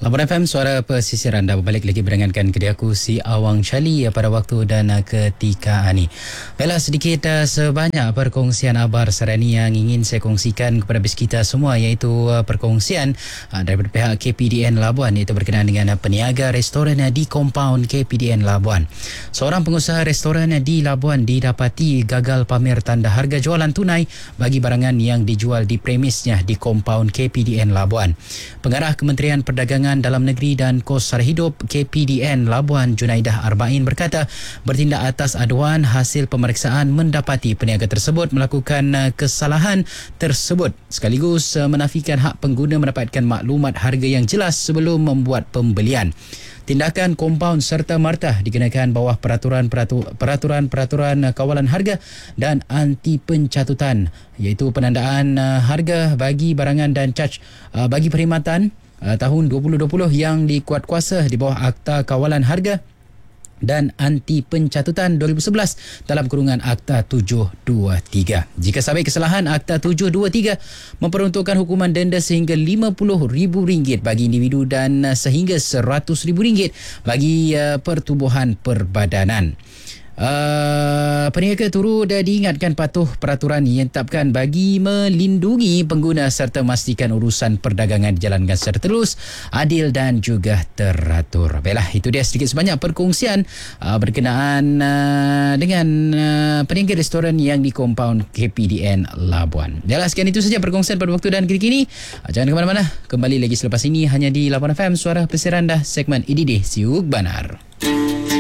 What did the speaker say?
Laporan FM Suara Pesisir anda berbalik lagi berengankan kedai aku si Awang Charlie pada waktu dan ketika ini. Baiklah, sedikit sebanyak perkongsian abar serani yang ingin saya kongsikan kepada bis kita semua, iaitu perkongsian daripada pihak KPDN Labuan, iaitu berkenaan dengan peniaga restoran di kompaun KPDN Labuan. Seorang pengusaha restoran di Labuan didapati gagal pamer tanda harga jualan tunai bagi barangan yang dijual di premisnya di kompaun KPDN Labuan. Pengarah Kementerian Perdagangan Dalam Negeri dan Kos Sara Hidup KPDN Labuan, Junaidah Arba'in, berkata bertindak atas aduan hasil pemeriksaan mendapati peniaga tersebut melakukan kesalahan tersebut sekaligus menafikan hak pengguna mendapatkan maklumat harga yang jelas sebelum membuat pembelian. Tindakan kompaun serta marta dikenakan bawah peraturan kawalan harga dan anti pencatutan, iaitu penandaan harga bagi barangan dan caj bagi perkhidmatan tahun 2020 yang dikuatkuasa di bawah Akta Kawalan Harga dan Anti Pencatutan 2011 dalam kurungan Akta 723. Jika sabit kesalahan, Akta 723 memperuntukkan hukuman denda sehingga RM50,000 bagi individu dan sehingga RM100,000 bagi pertubuhan perbadanan. Peniaga turut diingatkan patuh peraturan yang ditetapkan bagi melindungi pengguna serta memastikan urusan perdagangan dijalankan secara terus, adil dan juga teratur. Baiklah, itu dia sedikit sebanyak perkongsian berkenaan dengan peniaga restoran yang di kompaun KPDN Labuan. Baiklah, sekian itu saja perkongsian pada waktu dan kini. Jangan ke mana-mana, kembali lagi selepas ini hanya di Laporan FM Suara Pesisir anda, segmen IDD Siuk Banar.